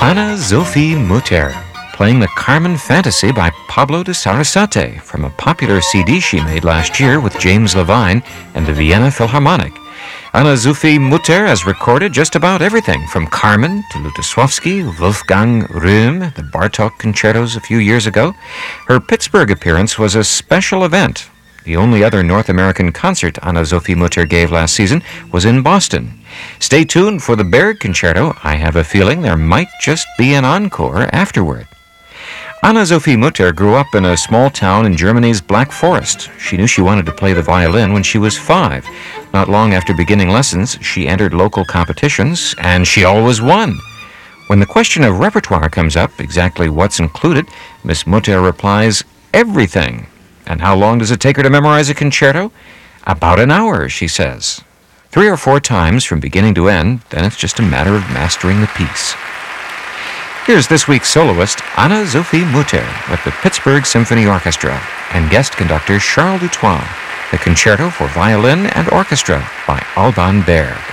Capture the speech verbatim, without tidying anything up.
Anna-Sophie Mutter, playing the Carmen Fantasy by Pablo de Sarasate from a popular C D she made last year with James Levine and the Vienna Philharmonic. Anna-Sophie Mutter has recorded just about everything from Carmen to Lutosławski, Wolfgang Röhm, the Bartók concertos a few years ago. Her Pittsburgh appearance was a special event. The only other North American concert Anna-Sophie Mutter gave last season was in Boston. Stay tuned for the Berg Concerto. I have a feeling there might just be an encore afterward. Anna-Sophie Mutter grew up in a small town in Germany's Black Forest. She knew she wanted to play the violin when she was five. Not long after beginning lessons, she entered local competitions, and she always won. When the question of repertoire comes up, exactly what's included, Miss Mutter replies, everything. And how long does it take her to memorize a concerto? About an hour, she says. Three or four times from beginning to end, then it's just a matter of mastering the piece. Here's this week's soloist, Anna-Sophie Mutter, with the Pittsburgh Symphony Orchestra, and guest conductor Charles Dutoit, the Concerto for Violin and Orchestra by Alban Berg.